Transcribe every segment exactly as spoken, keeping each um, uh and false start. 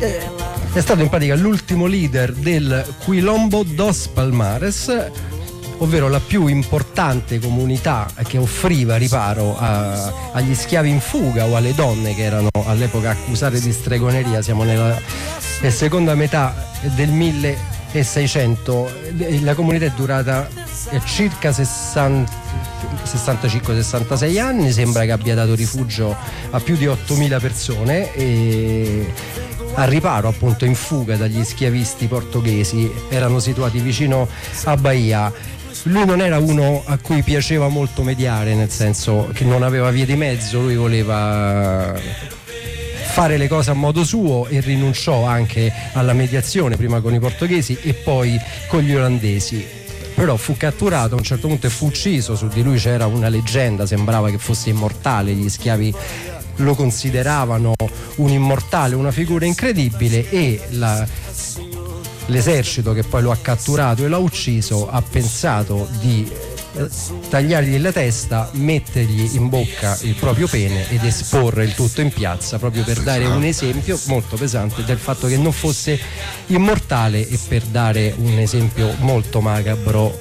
è stato in pratica l'ultimo leader del Quilombo dos Palmares, ovvero la più importante comunità che offriva riparo a, agli schiavi in fuga o alle donne che erano all'epoca accusate di stregoneria. Siamo nella, nella seconda metà del milleseicento. La comunità è durata circa sessanta sessantacinque sessantasei anni, sembra che abbia dato rifugio a più di ottomila persone e al riparo, appunto, in fuga dagli schiavisti portoghesi. Erano situati vicino a Bahia. Lui non era uno a cui piaceva molto mediare, nel senso che non aveva vie di mezzo, lui voleva fare le cose a modo suo e rinunciò anche alla mediazione, prima con i portoghesi e poi con gli olandesi. Però fu catturato a un certo punto e fu ucciso. Su di lui c'era una leggenda, sembrava che fosse immortale, gli schiavi lo consideravano un immortale, una figura incredibile, e la, l'esercito che poi lo ha catturato e l'ha ucciso ha pensato di tagliargli la testa, mettergli in bocca il proprio pene ed esporre il tutto in piazza, proprio per dare un esempio molto pesante del fatto che non fosse immortale e per dare un esempio molto macabro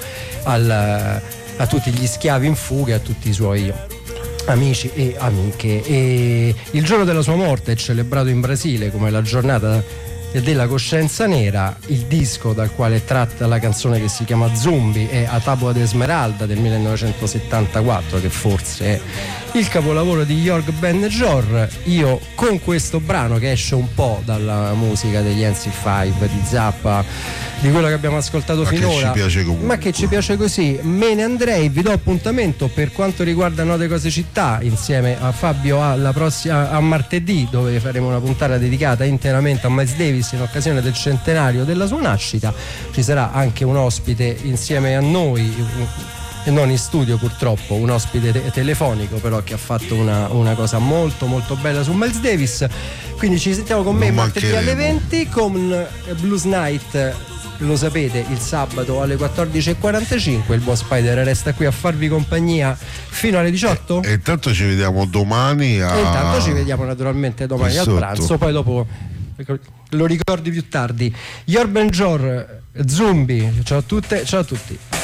al, a tutti gli schiavi in fuga e a tutti i suoi amici e amiche. E il giorno della sua morte è celebrato in Brasile come la giornata della coscienza nera. Il disco dal quale è tratta la canzone che si chiama Zumbi è A Tábua de Esmeralda del millenovecentosettantaquattro, che forse è il capolavoro di Jorg Ben-Jor. Io con questo brano, che esce un po' dalla musica degli N C cinque, di Zappa, di quello che abbiamo ascoltato ma finora, che ci piace comunque, ma che ci piace così, me ne andrei. Vi do appuntamento per quanto riguarda Note Cose Città insieme a Fabio alla prossima, a martedì, dove faremo una puntata dedicata interamente a Miles Davis in occasione del centenario della sua nascita. Ci sarà anche un ospite insieme a noi, e non in studio purtroppo, un ospite te- telefonico però, che ha fatto una, una cosa molto molto bella su Miles Davis. Quindi ci sentiamo con me non martedì alle mancheremo. venti con Blues Night, lo sapete, il sabato alle quattordici e quarantacinque. Il buon Spider resta qui a farvi compagnia fino alle diciotto. E, e intanto ci vediamo domani a... E intanto ci vediamo naturalmente domani al sotto. pranzo, poi dopo lo ricordi più tardi. Jorg Ben-Jor, Zumbi, ciao a tutte, ciao a tutti.